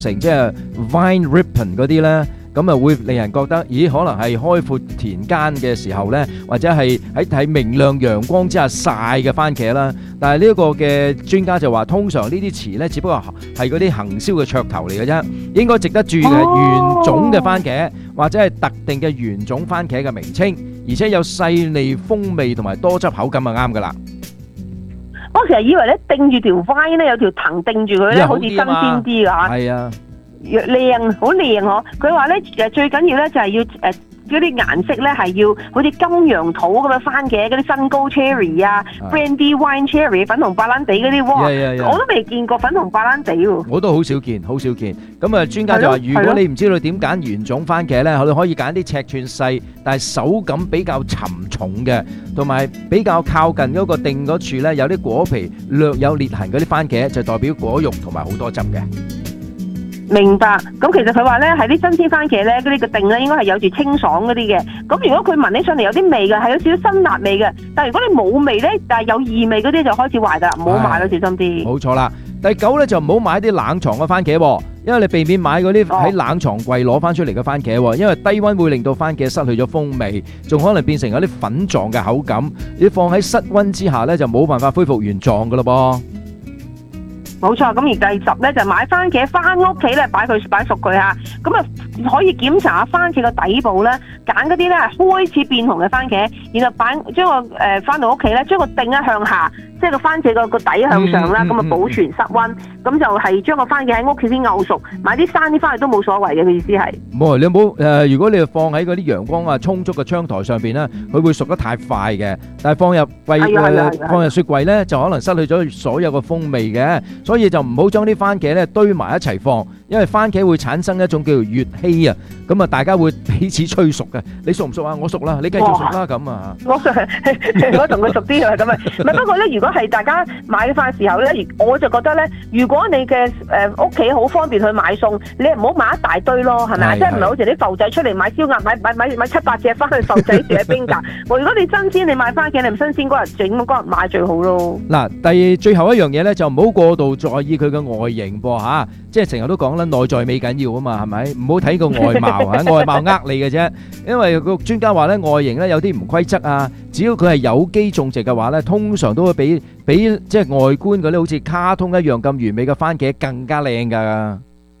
成即係 vine ripen 嗰啲咧，咁啊會令人覺得，咦，可能係開闊田間嘅時候咧，或者係喺明亮陽光之下曬嘅番茄啦。但係呢一個嘅專家就話，通常呢啲詞咧，只不過係嗰啲行銷嘅噱頭嚟嘅啫，應該值得注意嘅原種嘅番茄，或者係特定嘅原種番茄嘅名稱，而且有細膩風味同埋多汁口感就啱噶啦。 我成日以為咧，定住條 vine 咧，有條藤定住佢咧，好似新鮮啲㗎嚇。 係啊， 靚，好靚嗬！佢話咧最緊要咧就係要嗰啲顏色咧係要好似金羊土咁嘅番茄，嗰啲新高 cherry 啊、brandy wine cherry 粉紅白蘭地嗰啲，哇！我都未見過粉紅白蘭地喎。 我都好少見，好少見。咁啊，專家就話，如果你唔知道點揀原種番茄咧，你可以揀啲尺寸細，但係手感比較沉重嘅，同埋比較靠近嗰個定嗰處咧有啲果皮略有裂痕嗰啲番茄，就代表果肉同埋好多汁嘅。 明白，咁其實佢話咧係啲新鮮番茄咧，嗰啲嘅定咧應該係有住清爽嗰啲嘅。咁如果佢聞起上嚟有啲味嘅，係有少少辛辣味嘅。但係如果你冇味咧，但係有異味嗰啲就開始壞㗎啦，唔好買咯，小心啲。 冇錯啦。第9咧就唔好買啲冷藏嘅番茄，因為你避免買嗰啲喺冷藏櫃攞翻出嚟嘅番茄，因為低溫會令到番茄失去咗風味，仲可能變成有啲粉狀嘅口感。你放喺室溫之下咧就冇辦法恢復原狀㗎咯噃。 冇錯，咁而第10咧就買番茄翻屋企咧擺熟佢嚇，咁啊可以檢查下番茄嘅底部咧，揀嗰啲咧開始變紅嘅番茄，然後將個翻到屋企咧，將個定咧向下，即係個番茄個底向上啦，咁啊保存室溫，咁就係將個番茄喺屋企先漚熟，買啲生啲翻去都冇所謂嘅，佢意思係。 冇，你唔好如果你放喺嗰啲陽光啊充足嘅窗台上邊咧，佢會熟得太快嘅，但係放入雪櫃咧就可能失去咗所有嘅風味嘅。所以就唔好將啲番茄咧堆埋一齊放，因為番茄會產生一種叫做乙烯啊，咁啊大家會彼此催熟嘅。你熟唔熟啊？我熟啦，你繼續熟啦咁啊。 我同佢熟啲啊，咁啊。唔係不過咧，如果係大家買飯時候咧，我就覺得咧，如果你嘅屋企好方便去買餸，你唔好買一大堆咯，係咪啊？即係唔係好似啲浮仔出嚟買燒鴨，買7、8隻翻去浮仔住喺冰格。如果你新鮮，你買番茄，你唔新鮮嗰日整嗰日買最好咯。 嗱，最後一樣嘢咧就唔好過度在意佢嘅外形噃嚇，即係成日都講啦，內在美緊要啊嘛，係咪？唔好睇個外貌嚇，外貌呃你嘅啫。因為個專家話咧，外形咧有啲唔規則啊，只要佢係有機種植嘅話咧，通常都會比即係外觀嗰啲好似卡通一樣咁完美嘅番茄更加靚㗎。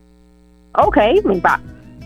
OK， 明白。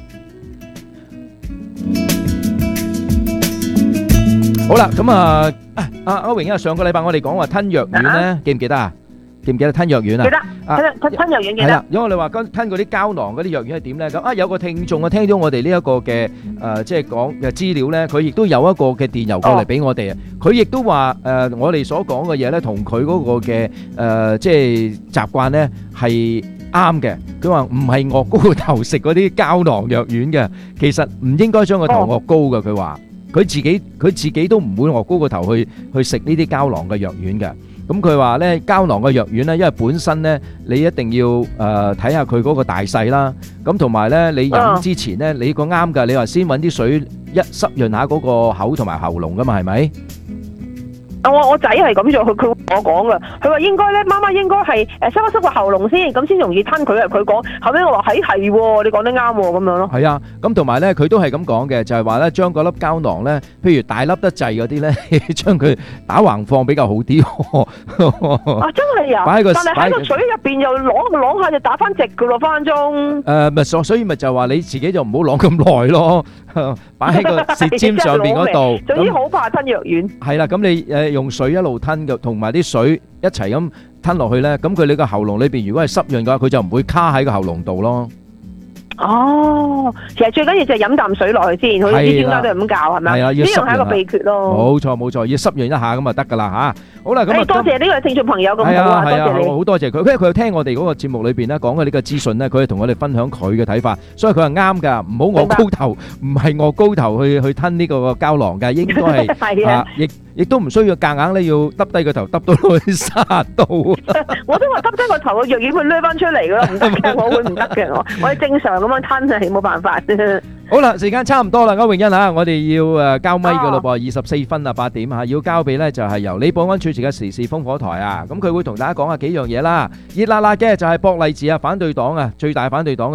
好啦，咁啊，阿榮啊，上個禮拜我哋講話吞藥丸咧，記唔記得啊？記唔記得吞藥丸啊？ 記得，吞藥丸記得。係啦， 因為我哋話吞嗰啲膠囊嗰啲藥丸係點咧？咁有個聽眾啊，聽咗我哋呢一個嘅即係講嘅資料咧，佢亦都有一個嘅電郵過嚟俾我哋啊。佢亦都話我哋所講嘅嘢咧，同佢嗰個嘅即係習慣咧係啱嘅。佢話唔係惡高個頭食嗰啲膠囊藥丸嘅，其實唔應該將個頭惡高嘅。佢話佢自己都唔會惡高個頭去食呢啲膠囊嘅藥丸嘅。咁佢話咧，膠囊嘅藥丸咧，因為本身咧，你一定要睇下佢嗰個大細啦。咁同埋咧，你飲之前咧，你個啱㗎。你話先揾啲水一濕潤下嗰個口同埋喉嚨㗎嘛，係咪？ 我仔係咁做，佢同我講噶，佢話應該咧，媽媽應該係濕一濕個喉嚨先，咁先容易吞佢啊。佢講，後尾我話係喎，你講得啱喎，咁樣咯。係啊，咁同埋咧，佢都係咁講嘅，就係話咧，將嗰粒膠囊咧，譬如大粒得滯嗰啲咧，將佢打橫放比較好啲。 啊，真係啊！但係喺個水入邊又啷下就打翻直噶咯，分分鐘。 咪所以咪就話你自己就唔好啷咁耐咯，擺喺個舌尖上邊嗰度。 總之好怕吞藥丸。 係啦，咁你用水一路吞嘅，同埋啲水一齊咁吞落去咧，咁佢你個喉嚨裏邊如果係濕潤嘅話，佢就唔會卡喺個喉嚨度咯。 哦，其實最緊要就係飲啖水落去先，好似啲專家都係咁教，係咪？呢樣係一個秘訣咯。冇錯，要濕潤一下咁就得噶啦吓。好啦，咁啊，多謝呢個聽眾朋友咁好啊，多謝你。 好多謝佢，因為佢有聽我哋嗰個節目裏邊咧講嘅呢個資訊咧，佢係同我哋分享佢嘅睇法，所以佢係啱噶，唔好臥高頭，唔係臥高頭去吞呢個膠囊嘅，應該係亦都唔需要夾硬咧要耷低個頭，耷到去30度。 我都話耷低個頭個藥丸會掠翻出嚟噶啦，唔得嘅，我會唔得嘅，我係正常咁樣吞就係冇辦法。 好啦，時間差唔多啦，歐詠欣嚇，我哋要交咪㗎咯噃，24分啦，8點嚇，要交俾咧就係由李保安主持嘅時事烽火台啊，咁佢會同大家講下幾樣嘢啦，熱辣辣嘅就係博勵治啊，反對黨啊，最大反對黨。